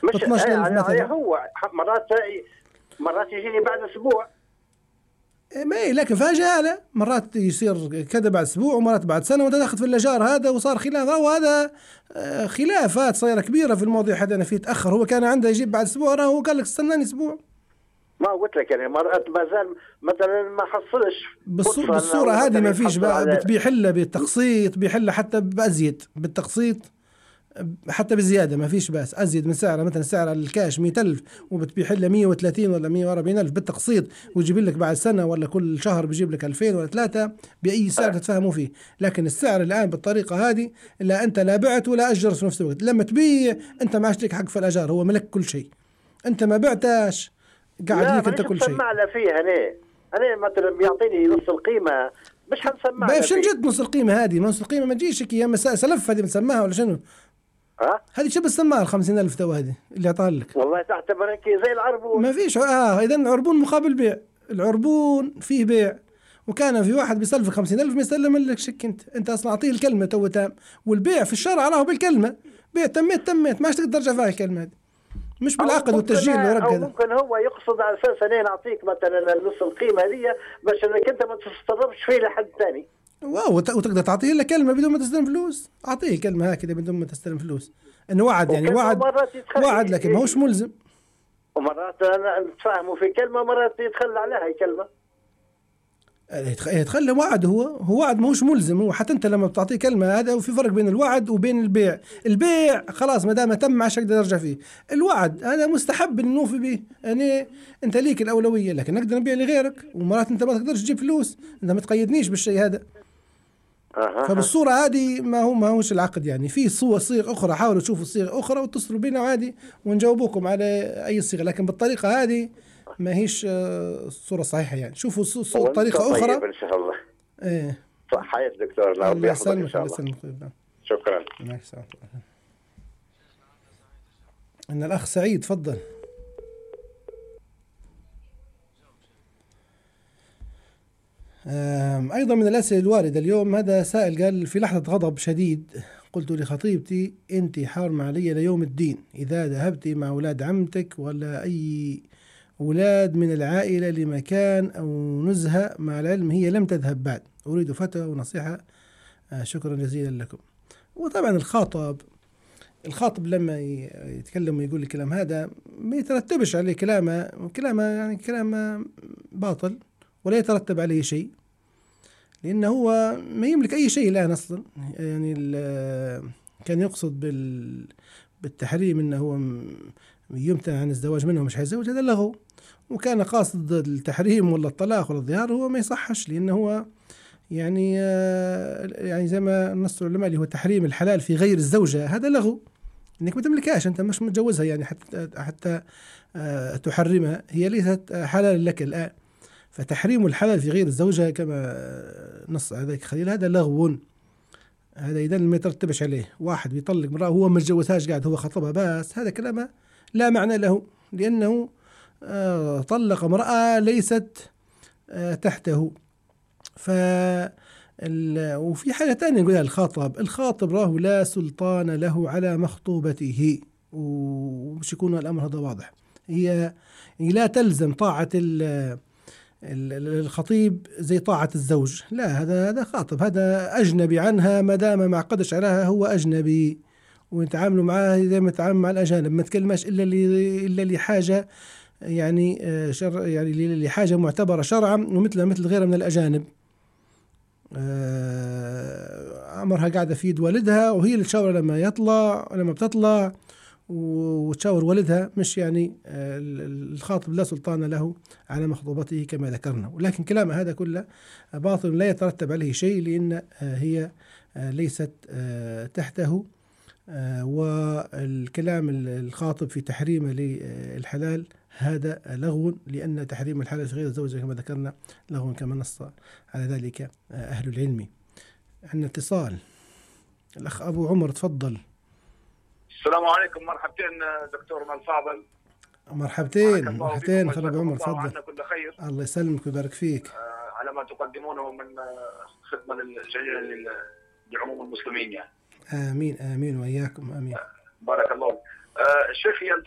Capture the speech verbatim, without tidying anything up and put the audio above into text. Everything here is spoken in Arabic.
مش ب اثناش ألف مثلا. هو مرات مرات يجيني بعد اسبوع. ما إيه، لكن فيها جهالة، مرات يصير كذا بعد اسبوع ومرات بعد سنه وانت داخل في الاجار هذا وصار خلاف، وهذا خلافات صايره كبيره في الموضوع. حد انا فيه تاخر، هو كان عنده يجيب بعد اسبوع، راه هو قال لك استناني اسبوع. ما قلت لك يعني مرات ما زال مثلا ما حصلش بالصوره هذه ما فيش بقى، بيحلها بالتقسيط، بيحلها حتى بازيد بالتقسيط، حتى بزياده ما فيش بس ازيد من سعره. مثلا سعر الكاش مئة ألف وبتبيحلها مئة وثلاثين ولا مئة وأربعين ألف بالتقسيط، ويجيب لك بعد سنه ولا كل شهر بيجيب لك ألفين ولا ثلاثة باي سعر تتفاهموا فيه. لكن السعر الان بالطريقه هذه لا انت لا بعت ولا اجرت في نفس الوقت. لما تبيع انت ما عادش لك حق في الاجار، هو ملك كل شيء، انت ما بعتاش قاعد ليك انت كل شيء. لا لا فيها انا انا مثلا بيعطيني نص القيمه مش حنسمع له. شنو جد نص القيمه هذه؟ نص القيمه ما تجيش يا مساء سلف هذه بنسماها ولا شنو؟ ها هذه شو بسماها الخمسين ألف تو هذه اللي أعطاها لك؟ والله تعتبر زي العربون. ما فيش اه اذا العربون مقابل بيع، العربون فيه بيع. وكان في واحد بيسلفك خمسين ألف ما يسلم لك شك، انت انت اصلا اعطيه الكلمه تو تام، والبيع في الشرع راه بالكلمه، بيع تميت تميت ما تقدر ترجع فيها الكلمه هذه، مش بالعقد والتسجيل والورق هذا. ممكن هو يقصد على اساس انا نعطيك مثلا نص القيمه هذه باش انك انت ما تتصرفش فيه لحد ثاني، واو وتقدر تعطيه له كلمه بدون ما تستلم فلوس. اعطيه كلمه هكذا بدون ما تستلم فلوس، انه وعد يعني وعد وعد لكن ما هوش ملزم. ومرات انا نتفاهموا في كلمه مرات يتخلى عليها كلمه، يتخلى وعد. هو هو وعد ما هوش ملزم. هو حتى انت لما بتعطيه كلمه هذا، وفي فرق بين الوعد وبين البيع. البيع خلاص ما دام تم ما عادش اقدر ارجع فيه. الوعد هذا مستحب ان نوفي به، يعني انت ليك الاولويه لكن نقدر نبيع لغيرك، ومرات انت ما تقدرش تجيب فلوس، انت ما تقيدنيش بالشيء هذا. فبالصورة هذه ما هو ما هوش العقد. يعني في صور صيغ أخرى، حاولوا تشوفوا صيغ أخرى واتصلوا بينا عادي ونجاوبوكم على أي صيغة، لكن بالطريقة هذه ما هيش الصورة صحيحة. يعني شوفوا صورة طريقة أخرى. طيب إن شاء الله. إيه صح حياة دكتور. الله يحفظك إن شاء الله. شكرا. إن الأخ سعيد تفضل. أيضا من الأسئلة الواردة اليوم، هذا سائل قال: في لحظة غضب شديد قلت لخطيبتي أنت حارمة علي ليوم الدين إذا ذهبت مع أولاد عمتك ولا أي أولاد من العائلة لمكان أو نزهة، مع العلم هي لم تذهب بعد، أريد فتوى ونصيحة، شكرا جزيلا لكم. وطبعا الخاطب الخاطب لما يتكلم ويقول الكلام هذا ما يترتبش عليه كلامه كلامه يعني كلامه باطل ولا يترتب عليه شيء، لأنه هو ما يملك أي شيء الآن أصلا. يعني كان يقصد بال بالتحريم أنه هو يمتنع عن الزواج منه مش حيزوج، هذا لغو. وكان قاصد التحريم ولا الطلاق ولا الظهار، هو ما يصحش، لأنه هو يعني يعني زي ما نص العلماء اللي هو تحريم الحلال في غير الزوجة، هذا لغو، إنك ما تملكهاش، أنت مش متجوزها يعني حتى حتى تحرمها، هي ليست حلال لك الآن. فتحريم الحلال في غير الزوجة كما نص عليك خليل هذا لغو. هذا إذا ما يترتبش عليه. واحد بيطلق امرأة هو ما تجوزهاش، قاعد هو خطبها بس، هذا كلامه لا معنى له، لأنه آه طلق امرأة ليست آه تحته. ف وفي حاجة تانية نقولها: الخاطب الخاطب راه لا سلطان له على مخطوبته، ومش يكون الأمر هذا واضح. هي لا تلزم طاعة الخطيب زي طاعة الزوج، لا، هذا هذا خاطب، هذا أجنبي عنها، ما دام ما عقدش عليها هو أجنبي، ويتعاملوا معاه زي ما يتعامل مع الأجانب، ما تكلمش إلا اللي إلا لحاجة يعني شر يعني لحاجة معتبرة شرعا، ومثلها مثل غيرها من الأجانب. أمرها قاعدة في يد والدها، وهي اللي تشاور لما يطلع لما بتطلع، وتشاور والدها، مش يعني الخاطب لا سلطان له على مخطوبته كما ذكرنا. ولكن كلام هذا كله باطل لا يترتب عليه شيء، لأن هي ليست تحته. والكلام الخاطب في تحريم للحلال هذا لغو، لأن تحريم الحلال في غير الزوجة كما ذكرنا لغو، كما نص على ذلك أهل العلم. عندنا اتصال، الأخ أبو عمر تفضل. السلام عليكم. مرحبتين دكتور من الفاضل. مرحبتين مرحبتين أخ أبو عمر تفضل. كل خير. الله يسلمك ويبارك فيك. آه على ما تقدمونه من خدمة جيدة لعموم المسلمين يعني. آمين آمين وإياكم آمين. بارك الله. آه شيخي